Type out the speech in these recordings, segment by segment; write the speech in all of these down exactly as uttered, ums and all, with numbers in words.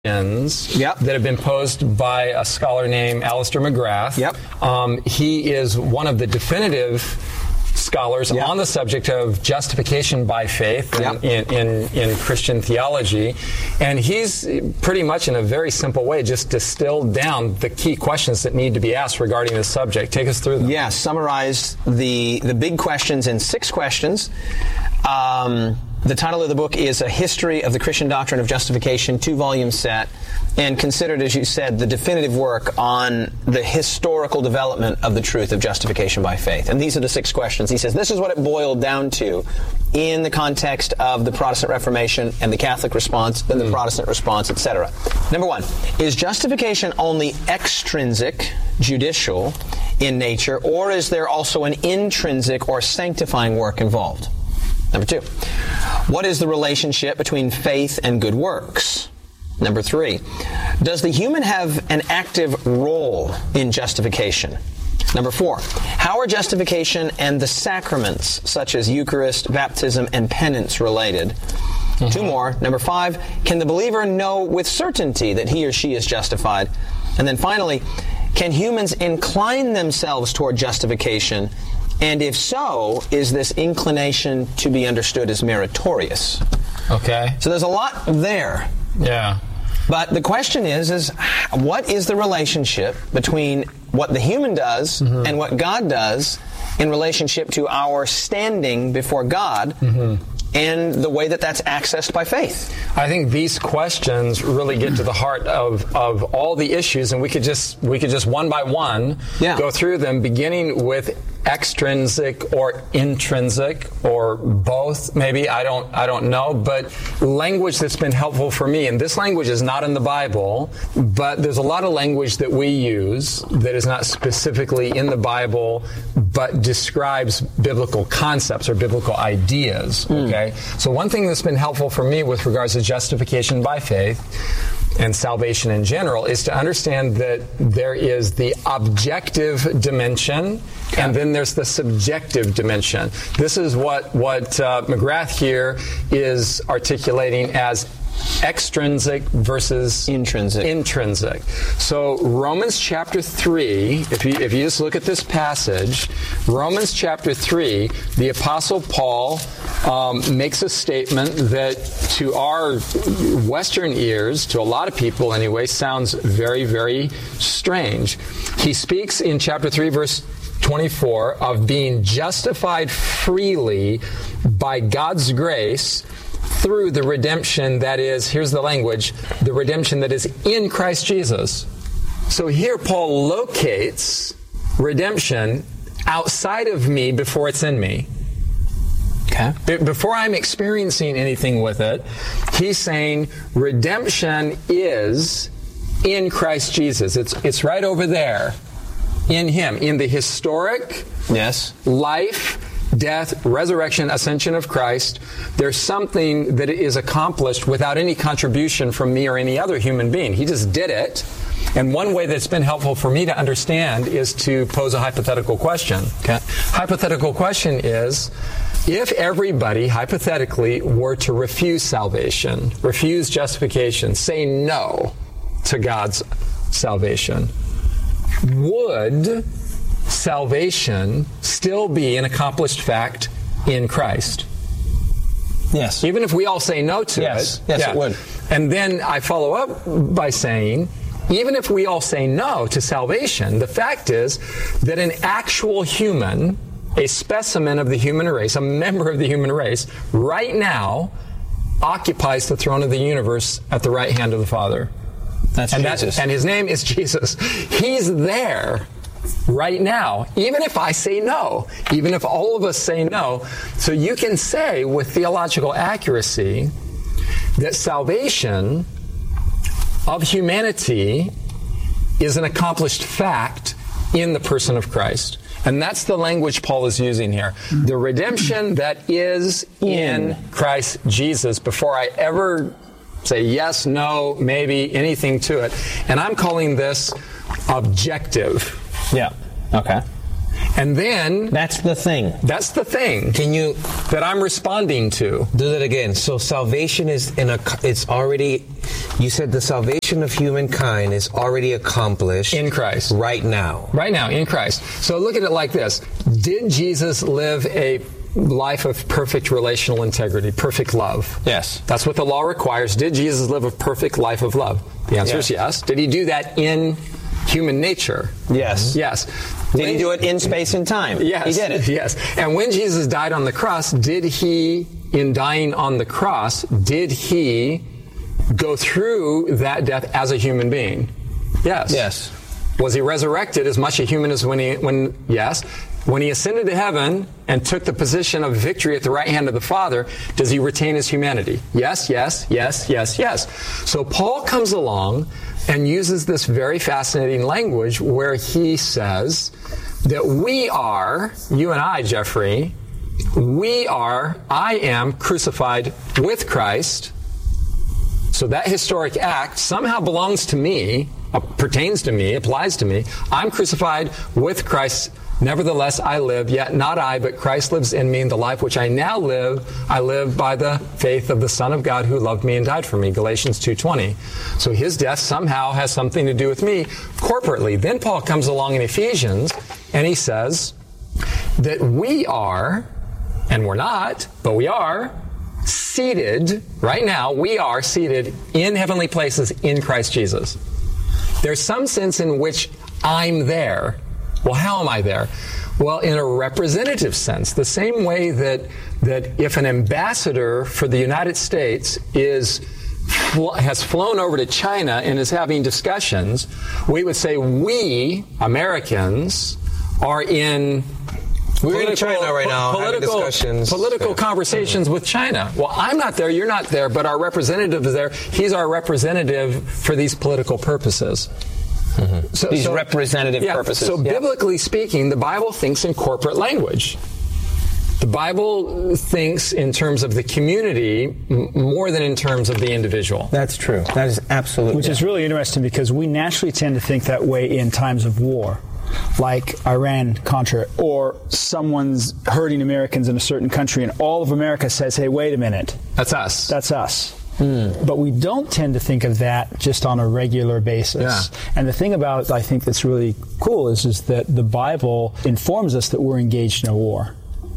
Yep. that have been posed by a scholar named Alistair McGrath. Yep. Um, he is one of the definitive scholars yep. on the subject of justification by faith yep. in, in, in Christian theology. And he's pretty much in a very simple way just distilled down the key questions that need to be asked regarding this subject. Take us through them. Yeah, summarized the, the big questions in six questions. Um... The title of the book is A History of the Christian Doctrine of Justification, two-volume set, and considered, as you said, the definitive work on the historical development of the truth of justification by faith. And these are the six questions. He says, this is what it boiled down to in the context of the Protestant Reformation and the Catholic response, then the mm. Protestant response, et cetera. Number one, is justification only extrinsic, judicial, in nature, or is there also an intrinsic or sanctifying work involved? Number two, what is the relationship between faith and good works? Number three, does the human have an active role in justification? Number four, how are justification and the sacraments, such as Eucharist, baptism, and penance, related? Mm-hmm. Two more. Number five, can the believer know with certainty that he or she is justified? And then finally, can humans incline themselves toward justification? And if so, is this inclination to be understood as meritorious? Okay. So there's a lot there. Yeah. But the question is, is what is the relationship between what the human does mm-hmm. and what God does in relationship to our standing before God mm-hmm. and the way that that's accessed by faith? I think these questions really get to the heart of, of all the issues, and we could just we could just one by one yeah. go through them, beginning with extrinsic or intrinsic or both, maybe. I don't I don't know, but language that's been helpful for me, and this language is not in the Bible, but there's a lot of language that we use that is not specifically in the Bible, but describes biblical concepts or biblical ideas. Okay, mm. So one thing that's been helpful for me with regards to justification by faith and salvation in general is to understand that there is the objective dimension okay. and then there's the subjective dimension. This is what, what uh, McGrath here is articulating as extrinsic versus intrinsic. Intrinsic. So Romans chapter three, if you if you just look at this passage, Romans chapter three, the Apostle Paul um, makes a statement that to our Western ears, to a lot of people anyway, sounds very, very strange. He speaks in chapter three, verse twenty-four, of being justified freely by God's grace through the redemption that is, here's the language, the redemption that is in Christ Jesus. So here Paul locates redemption outside of me before it's in me. Okay. Before I'm experiencing anything with it, he's saying redemption is in Christ Jesus. It's it's right over there in Him, in the historic yes. life, death, resurrection, ascension of Christ. There's something that is accomplished without any contribution from me or any other human being. He just did it. And one way that's been helpful for me to understand is to pose a hypothetical question. Okay. Hypothetical question is, if everybody, hypothetically, were to refuse salvation, refuse justification, say no to God's salvation, would salvation still be an accomplished fact in Christ? Yes. Even if we all say no to yes. it. Yes, yeah. it would. And then I follow up by saying, even if we all say no to salvation, the fact is that an actual human, a specimen of the human race, a member of the human race, right now occupies the throne of the universe at the right hand of the Father. That's and Jesus. That, and His name is Jesus. He's there right now, even if I say no, even if all of us say no. So you can say with theological accuracy that salvation of humanity is an accomplished fact in the person of Christ. And that's the language Paul is using here. The redemption that is in Christ Jesus, before I ever say yes, no, maybe, anything to it. And I'm calling this objective. Yeah. Okay. And then That's the thing. that's the thing Can you that I'm responding to. do that again? So salvation is in a, it's already, you said the salvation of humankind is already accomplished In Christ. right now. Right now, in Christ. So look at it like this. Did Jesus live a life of perfect relational integrity, perfect love? Yes. That's what the law requires. Did Jesus live a perfect life of love? The answer is yes. Did he do that in human nature? Yes. Yes. Did he do it in space and time? Yes. He did it. Yes. And when Jesus died on the cross, did he, in dying on the cross, did he go through that death as a human being? Yes. Yes. Was he resurrected as much a human as when he, when, yes. When he ascended to heaven and took the position of victory at the right hand of the Father, does he retain his humanity? Yes, yes, yes, yes, yes. So Paul comes along and uses this very fascinating language where he says that we are, you and I, Jeffrey, we are, I am crucified with Christ. So that historic act somehow belongs to me, uh, pertains to me, applies to me. I'm crucified with Christ. Nevertheless, I live, yet not I, but Christ lives in me, and the life which I now live, I live by the faith of the Son of God who loved me and died for me, Galatians two twenty. So his death somehow has something to do with me corporately. Then Paul comes along in Ephesians, and he says that we are, and we're not, but we are, seated, right now, we are seated in heavenly places in Christ Jesus. There's some sense in which I'm there. Well, how am I there? Well, in a representative sense, the same way that that if an ambassador for the United States is has flown over to China and is having discussions, we would say we Americans are in We're in China right now having political, discussions. political Yeah. conversations with China. Well, I'm not there, you're not there, but our representative is there. He's our representative for these political purposes. Mm-hmm. So, These so, representative yeah, purposes. So yeah. biblically speaking, the Bible thinks in corporate language. The Bible thinks in terms of the community m- more than in terms of the individual. That's true. That is absolutely. Which is really interesting because we naturally tend to think that way in times of war, like Iran-Contra, or someone's hurting Americans in a certain country, and all of America says, hey, wait a minute. That's us. That's us. Mm. But we don't tend to think of that just on a regular basis. Yeah. And the thing about, I think, that's really cool is, is that the Bible informs us that we're engaged in a war.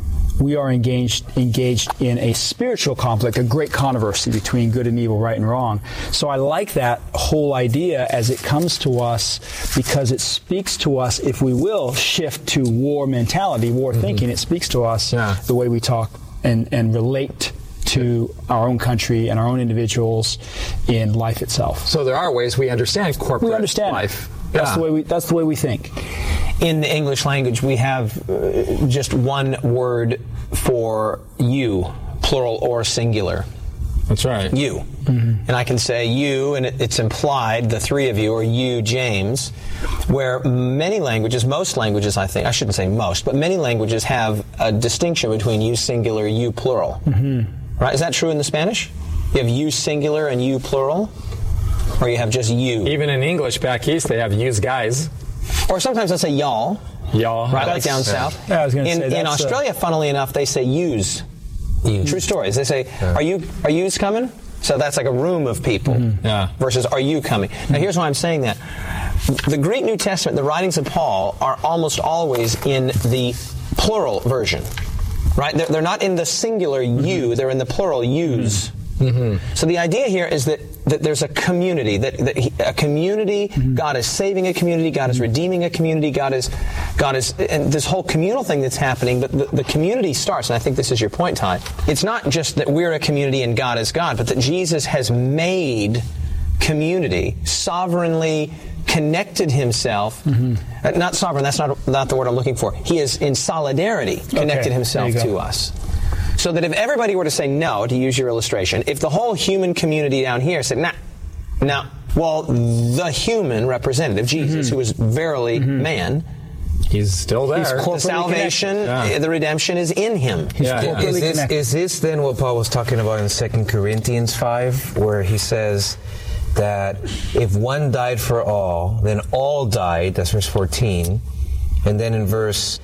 We are engaged engaged in a spiritual conflict, a great controversy between good and evil, right and wrong. So I like that whole idea as it comes to us because it speaks to us, if we will, shift to war mentality, war mm-hmm. thinking. It speaks to us yeah. the way we talk and, and relate to our own country and our own individuals in life itself. So there are ways we understand corporate we understand life. That's yeah. the way we. That's the way we think. In the English language, we have uh, just one word for you, plural or singular. That's right. You. Mm-hmm. And I can say you, and it, it's implied, the three of you, or you, James, where many languages, most languages, I think, I shouldn't say most, but many languages have a distinction between you singular, you plural. Mm-hmm. Right? Is that true in the Spanish? You have you singular and you plural? Or you have just you? Even in English back east, they have yous guys. Or sometimes they'll say y'all. Y'all. Right, like down south. Yeah, I was going to in, say that's in Australia, uh, funnily enough, they say yous. Mm. True stories. They say, yeah. "Are you are yous coming?" So that's like a room of people. Mm-hmm. Yeah. Versus, "Are you coming?" Now, here's why I'm saying that: the Greek New Testament, the writings of Paul, are almost always in the plural version. Right? They're, they're not in the singular you. Mm-hmm. They're in the plural yous. Mm-hmm. So the idea here is that, that there's a community, that, that he, a community, mm-hmm. God is saving a community, God is redeeming a community, God is, God is, and this whole communal thing that's happening, but the, the community starts, and I think this is your point, Ty. It's not just that we're a community and God is God, but that Jesus has made community, sovereignly connected himself, mm-hmm. uh, not sovereign, that's not, not the word I'm looking for. He is in solidarity connected okay. himself to us. So that if everybody were to say no, to use your illustration, if the whole human community down here said, nah, nah, well, the human representative, Jesus, mm-hmm. who is verily mm-hmm. man, he's still there. He's the salvation, yeah. the redemption is in him. Yeah. Yeah. Is, this, is this then what Paul was talking about in Second Corinthians five, where he says that if one died for all, then all died, that's verse fourteen, and then in verse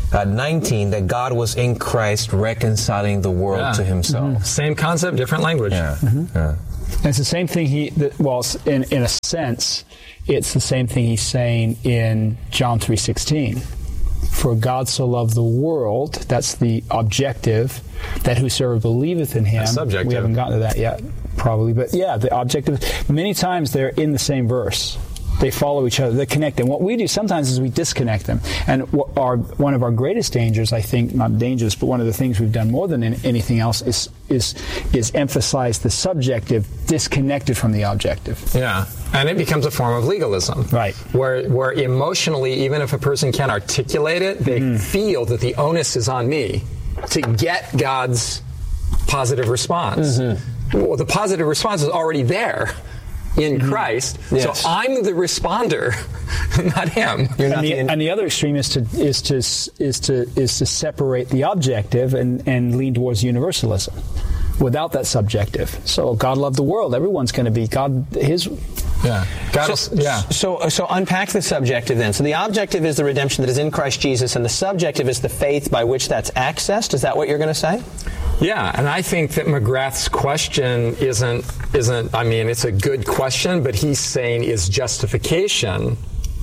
uh, nineteen, that God was in Christ reconciling the world Yeah. to himself. Mm-hmm. Same concept, different language. Yeah. Mm-hmm. Yeah. And it's the same thing he, that, well, in, in a sense, it's the same thing he's saying in John three sixteen. For God so loved the world, that's the objective, that whosoever believeth in him. That's subjective. We haven't gotten to that yet, probably. But yeah, the objective, many times they're in the same verse. They follow each other. They're connected. And what we do sometimes is we disconnect them. And what our, one of our greatest dangers, I think, not dangers, but one of the things we've done more than anything else is is is emphasize the subjective disconnected from the objective. Yeah. And it becomes a form of legalism. Right. Where where emotionally, even if a person can't articulate it, they mm. feel that the onus is on me to get God's positive response. Mm-hmm. Well, the positive response is already there in mm-hmm. Christ. Yes. So I'm the responder, not him. You're not and, the, the and the other extreme is to is to is to is to separate the objective and, and lean towards universalism without that subjective. So God loved the world. Everyone's going to be God. His yeah. God so, is, yeah. So so unpack the subjective then. So the objective is the redemption that is in Christ Jesus, and the subjective is the faith by which that's accessed. Is that what you're going to say? Yeah, and I think that McGrath's question isn't, isn't, I mean, it's a good question, but he's saying is justification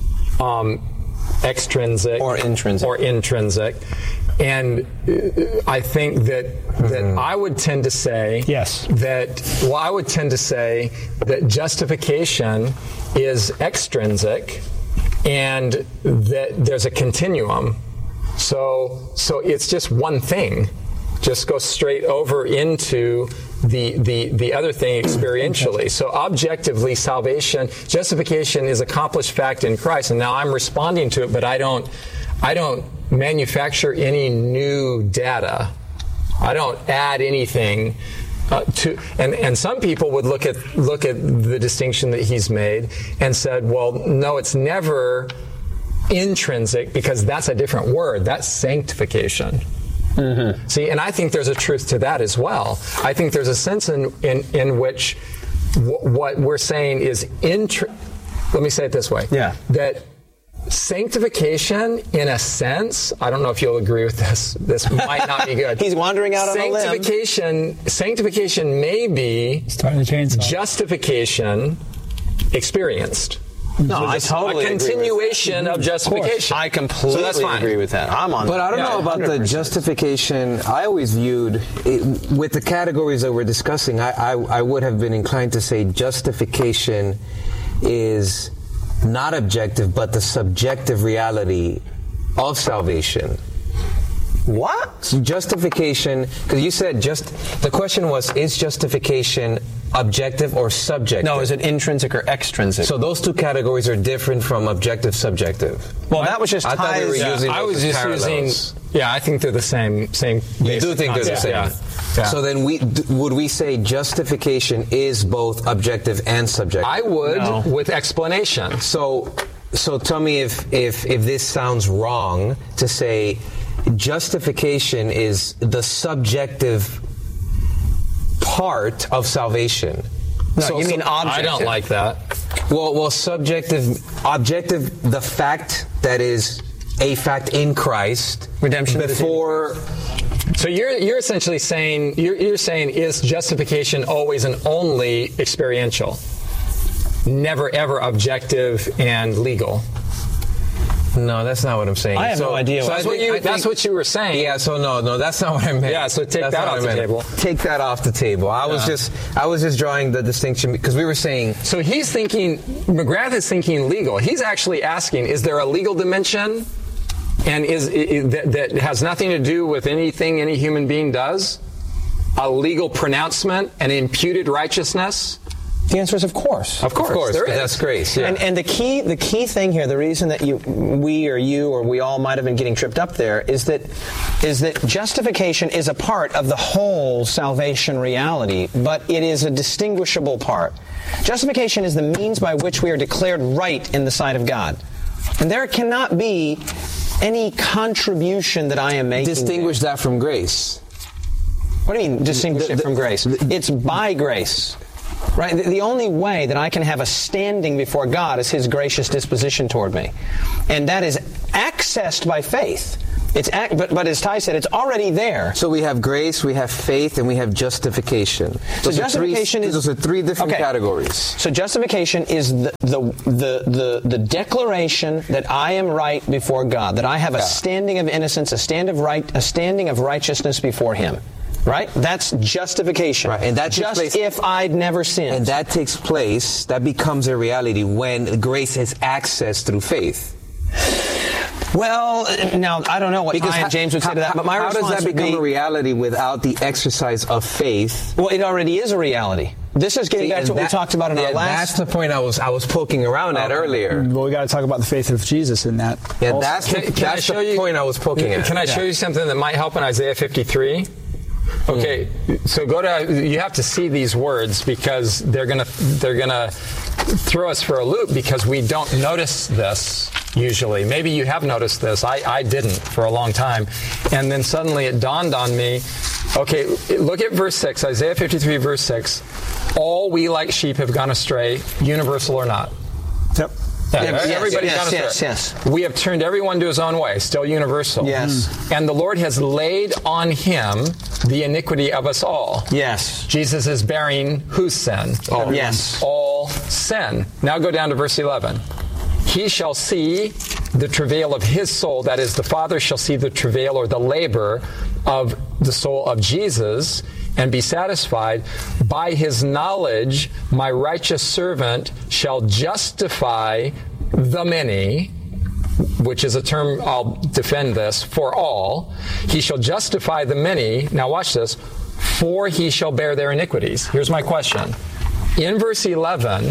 um, extrinsic or intrinsic. Or intrinsic. And I think that that mm-hmm. I would tend to say yes. that, well, I would tend to say that justification is extrinsic and that there's a continuum. So, so it's just one thing. Just go straight over into the, the, the other thing experientially. So objectively, salvation, justification is accomplished fact in Christ, and now I'm responding to it, but I don't, I don't manufacture any new data. I don't add anything uh, to, and, and some people would look at, look at the distinction that he's made and said, well, no, it's never intrinsic because that's a different word. That's sanctification. Mm-hmm. See, and I think there's a truth to that as well. I think there's a sense in in, in which w- what we're saying is intri- let me say it this way. Yeah. That sanctification, in a sense, I don't know if you'll agree with this. This might not be good. He's wandering out on a limb. Sanctification, sanctification may be starting to change justification experienced. No, so I totally a continuation agree with of justification. Of I completely so that's fine. agree with that. I'm on. But I don't yeah, know about one hundred percent. The justification. I always viewed it, with the categories that we're discussing. I, I I would have been inclined to say justification is not objective, but the subjective reality of salvation. What? Justification, because you said just, the question was, is justification objective or subjective? No, is it intrinsic or extrinsic? So those two categories are different from objective, subjective. Well, that was just I thought we were yeah, using I those was as just parallels. using, yeah, I think they're the same, same. You do think they're the same? Yeah. Yeah. So then we, d- would we say justification is both objective and subjective? I would, No. with explanation. So, so tell me if, if, if this sounds wrong to say justification is the subjective part of salvation. No, so, you mean so, objective. I don't like that. Well, well, subjective, objective, the fact that is a fact in Christ. Redemption before. So you're you're essentially saying you're you're saying is justification always and only experiential, never ever objective and legal? No, that's not what I'm saying. I have so, no idea. So what that's what you. think, That's what you were saying. Yeah. So no, no, that's not what I meant. Yeah. So take That's that not off what I the meant. table. Take that off the table. I was Yeah. just, I was just drawing the distinction because we were saying. So he's thinking. McGrath is thinking legal. He's actually asking: is there a legal dimension, and is, is that, that has nothing to do with anything any human being does? A legal pronouncement, an imputed righteousness. The answer is of course. Of course, Of course, there but is. that's grace. Yeah. And, and the key, the key thing here, the reason that you, we or you or we all might have been getting tripped up there, is that, is that justification is a part of the whole salvation reality, but it is a distinguishable part. Justification is the means by which we are declared right in the sight of God, and there cannot be any contribution that I am making. Distinguish that from grace. What do you mean, distinguish The- it the- from grace? It's by grace. Right? The, the only way that I can have a standing before God is His gracious disposition toward me. And that is accessed by faith. It's act, but but as Ty said, it's already there. So we have grace, we have faith, and we have justification. So Those justification are three, is those are three different okay. categories. So justification is the the, the the the declaration that I am right before God, that I have a Yeah. standing of innocence, a stand of right, a standing of righteousness before Him. Right? That's justification. Right, and that takes just place- if I'd never sinned. And that takes place, that becomes a reality when grace has access through faith. Well, now I don't know what Because Ty and James would say how, to that, but my how does response that would become be, a reality without the exercise of faith? well, it already is a reality. This is getting See, back to and what we that- talked about in yeah, our last. That's the point I was I was poking around at earlier. Well, we got to talk about the faith of Jesus in that. Yeah, also. that's the, Can, can I that's show the you, point I was poking at. Can I show you something that might help in Isaiah fifty-three? Okay, so go to. You have to see these words because they're gonna they're gonna throw us for a loop because we don't notice this usually. Maybe you have noticed this. I, I didn't for a long time, and then suddenly it dawned on me. Okay, look at verse six, Isaiah fifty-three, verse six. All we like sheep have gone astray, universal or not. Yep. Yeah, Yeah, yes, everybody's yes, gone yes, astray. yes. We have turned everyone to his own way, still universal. Yes. And the Lord has laid on him the iniquity of us all. Yes. Jesus is bearing whose sin? All. Yes. All sin. Now go down to verse eleven. He shall see the travail of his soul, that is, the Father shall see the travail or the labor of the soul of Jesus, and be satisfied. By his knowledge, my righteous servant shall justify the many, which is a term, I'll defend this, for all. He shall justify the many. Now watch this. For he shall bear their iniquities. Here's my question. In verse eleven,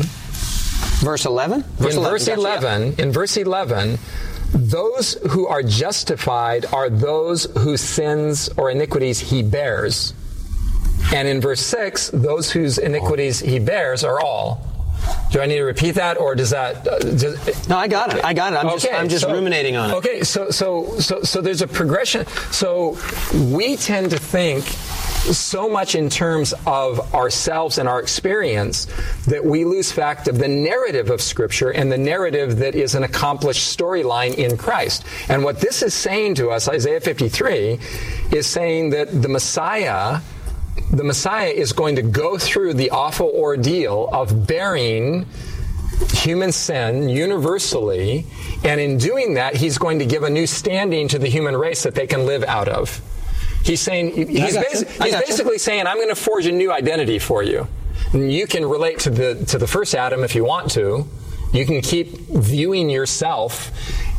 Verse eleven? in verse eleven, in verse eleven, those who are justified are those whose sins or iniquities he bears. And in verse six, those whose iniquities he bears are all. Do I need to repeat that, or does that? Uh, does, No, I got it. I got it. I'm just, I'm just so- ruminating on it. Okay, so so so so there's a progression. So we tend to think so much in terms of ourselves and our experience that we lose fact of the narrative of Scripture and the narrative that is an accomplished storyline in Christ. And what this is saying to us, Isaiah fifty-three, is saying that the Messiah, the Messiah is going to go through the awful ordeal of bearing human sin universally, and in doing that, he's going to give a new standing to the human race that they can live out of. He's saying he's, got basi- you. I he's got you. basically saying, I'm going to forge a new identity for you. And you can relate to the to the first Adam if you want to. You can keep viewing yourself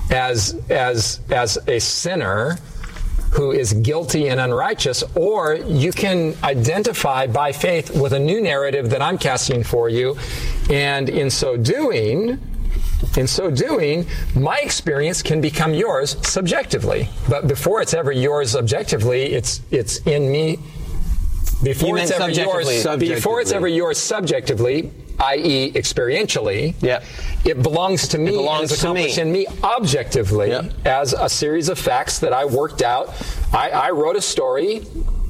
as as as a sinner who is guilty and unrighteous, or you can identify by faith with a new narrative that I'm casting for you, and in so doing, in so doing, my experience can become yours subjectively. But before it's ever yours objectively, it's it's in me. Before You it's meant ever yours, subjectively. before it's ever yours subjectively, that is, experientially, Yep. it belongs to me. It belongs and is to me. accomplished in me objectively Yep. as a series of facts that I worked out. I, I wrote a story.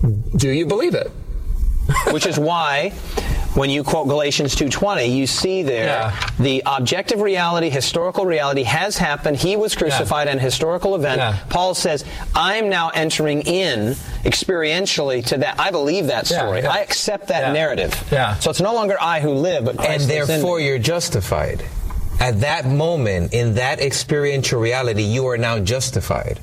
Do you believe it? Which is why, when you quote Galatians two twenty, you see there Yeah. the objective reality, historical reality has happened. He was crucified, Yeah. an historical event. Yeah. Paul says, I'm now entering in experientially to that. I believe that Yeah, story. yeah. I accept that Yeah. narrative. Yeah. So it's no longer I who live, but Christ And lives in therefore me. you're justified. At that moment, in that experiential reality, you are now justified.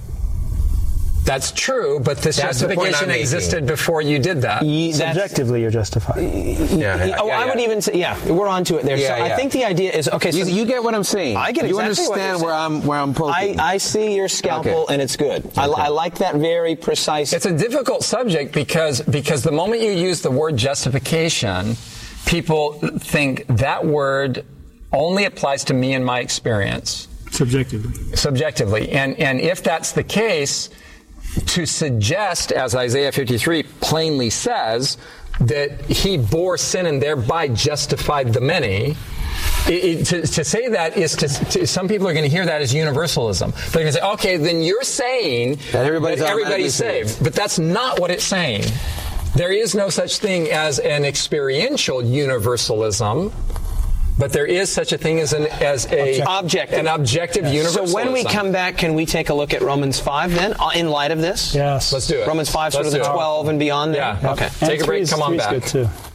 That's true, but this That's the point I'm justification making. existed before you did that. Ye- that's- Subjectively, you're justified. Yeah, yeah, oh, yeah, I would yeah. even say, yeah, we're on to it there. Yeah, so I yeah. think the idea is, okay, so You, you get what I'm saying. I get You exactly what you're understand saying. where I'm where I'm poking. I, I see your scalpel, Okay. and it's good. I, Okay. I like that very precise. It's a difficult subject because because the moment you use the word justification, people think that word only applies to me and my experience. Subjectively. Subjectively. And and if that's the case, to suggest, as Isaiah fifty-three plainly says, that he bore sin and thereby justified the many, it, it, to, to say that is to, to, some people are going to hear that as universalism. They're going to say, okay, then you're saying That everybody's that automatically everybody's saved. saved. But that's not what it's saying. There is no such thing as an experiential universalism. But there is such a thing as an as a objective, an objective yes. universalism. So when we come back, can we take a look at Romans five then, in light of this? Yes. Let's do it. Romans five, sort Let's of the do it. twelve and beyond there? Yeah. Okay. Take a break, three's- come on three's back. good too.